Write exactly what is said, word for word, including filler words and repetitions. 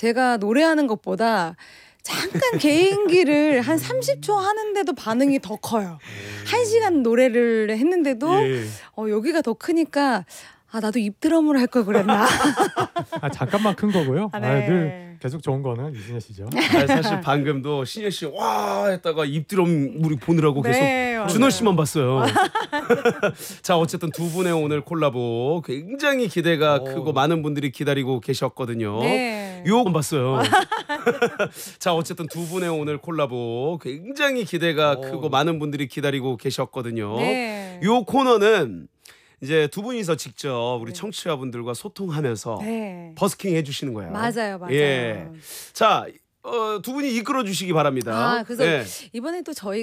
제가 노래하는 것보다 잠깐 개인기를 한 삼십 초 하는데도 반응이 더 커요. 한 시간 노래를 했는데도 예. 어, 여기가 더 크니까 아 나도 입드럼으로 할 걸 그랬나. 아 잠깐만 큰 거고요. 아, 아, 네. 늘 계속 좋은 거는 이순재 씨죠. 아, 사실 방금도 신예 씨 와 했다가 입드럼 우리 보느라고 계속 네, 맞아요. 준원 씨만 봤어요. 자 어쨌든 두 분의 오늘 콜라보 굉장히 기대가 오. 크고 많은 분들이 기다리고 계셨거든요. 네. 요건 봤어요. 자 어쨌든 두 분의 오늘 콜라보 굉장히 기대가 오. 크고 많은 분들이 기다리고 계셨거든요. 네. 요 코너는 이제 두 분이서 직접 우리 네. 청취자분들과 소통하면서 네. 버스킹 해주시는 거예요. 맞아요, 맞아요. 예. 자, 어, 두 분이 이끌어 주시기 바랍니다. 아, 그래서 예. 이번에 또 저희